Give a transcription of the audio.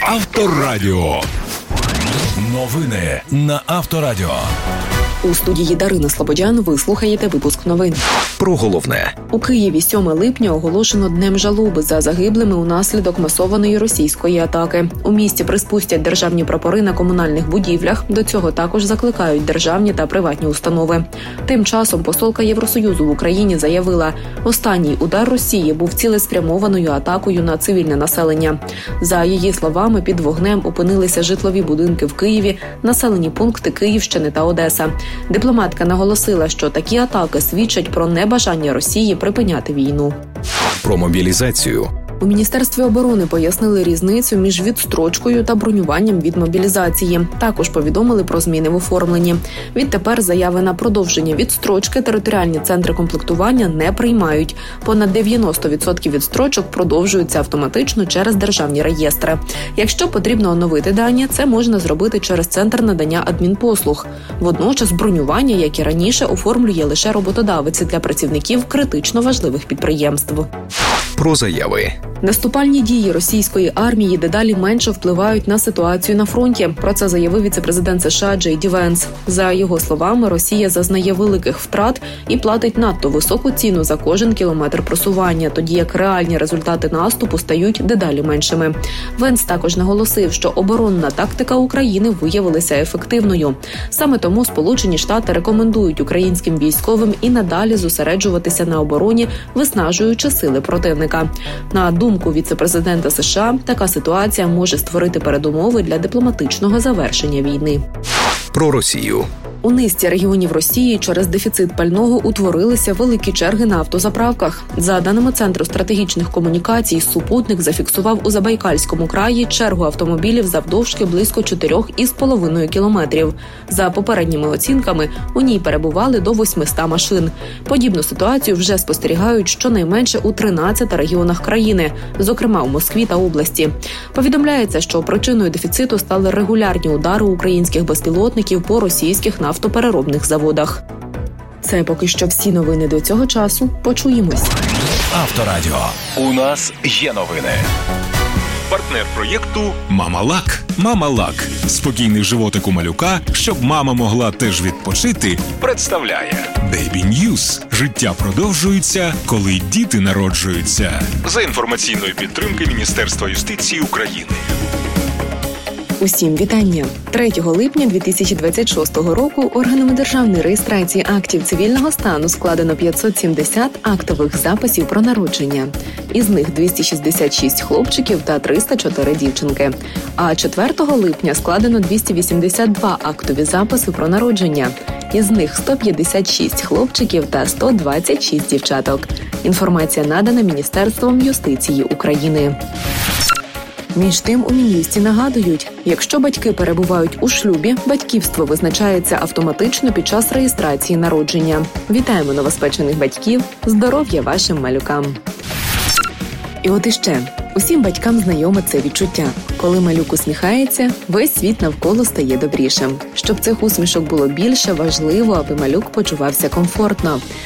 Авторадіо. Новини на Авторадіо. У студії Дарина Слободян ви слухаєте випуск новин. Про головне. У Києві 7 липня оголошено Днем жалоби за загиблими унаслідок масованої російської атаки. У місті приспустять державні прапори на комунальних будівлях. До цього також закликають державні та приватні установи. Тим часом посолка Євросоюзу в Україні заявила, останній удар Росії був цілеспрямованою атакою на цивільне населення. За її словами, під вогнем опинилися житлові будинки в Києві, населені пункти Київщини та Одеса. Дипломатка наголосила, що такі атаки свідчать про небажання Росії припиняти війну. Про мобілізацію. У Міністерстві оборони пояснили різницю між відстрочкою та бронюванням від мобілізації. Також повідомили про зміни в оформленні. Відтепер заяви на продовження відстрочки територіальні центри комплектування не приймають. Понад 90% відстрочок продовжуються автоматично через державні реєстри. Якщо потрібно оновити дані, це можна зробити через центр надання адмінпослуг. Водночас бронювання, як і раніше, оформлює лише роботодавець для працівників критично важливих підприємств. Про заяви. Наступальні дії російської армії дедалі менше впливають на ситуацію на фронті. Про це заявив віце-президент США Джей Ді Венс. За його словами, Росія зазнає великих втрат і платить надто високу ціну за кожен кілометр просування, тоді як реальні результати наступу стають дедалі меншими. Венс також наголосив, що оборонна тактика України виявилася ефективною. Саме тому Сполучені Штати рекомендують українським військовим і надалі зосереджуватися на обороні, виснажуючи сили противника. На думку віце-президента США, така ситуація може створити передумови для дипломатичного завершення війни. Про Росію. У низці регіонів Росії через дефіцит пального утворилися великі черги на автозаправках. За даними Центру стратегічних комунікацій, супутник зафіксував у Забайкальському краї чергу автомобілів завдовжки близько 4,5 кілометрів. За попередніми оцінками, у ній перебували до 800 машин. Подібну ситуацію вже спостерігають щонайменше у 13 регіонах країни, зокрема у Москві та області. Повідомляється, що причиною дефіциту стали регулярні удари українських безпілотників по російських нафтопереробних заводах. Це поки що всі новини до цього часу. Почуємось. Авторадіо. У нас є новини. Партнер проєкту «Мама-Лак». «Мама-Лак» – спокійний животик у малюка, щоб мама могла теж відпочити, представляє Baby News. Життя продовжується, коли діти народжуються. За інформаційної підтримки Міністерства юстиції України. Усім вітання! 3 липня 2026 року органами державної реєстрації актів цивільного стану складено 570 актових записів про народження. Із них 266 хлопчиків та 304 дівчинки. А 4 липня складено 282 актові записи про народження. Із них 156 хлопчиків та 126 дівчаток. Інформація надана Міністерством юстиції України. Між тим, у Мін'юсті нагадують, якщо батьки перебувають у шлюбі, батьківство визначається автоматично під час реєстрації народження. Вітаємо новоспечених батьків, здоров'я вашим малюкам! І от іще. Усім батькам знайоме це відчуття. Коли малюк усміхається, весь світ навколо стає добрішим. Щоб цих усмішок було більше, важливо, аби малюк почувався комфортно.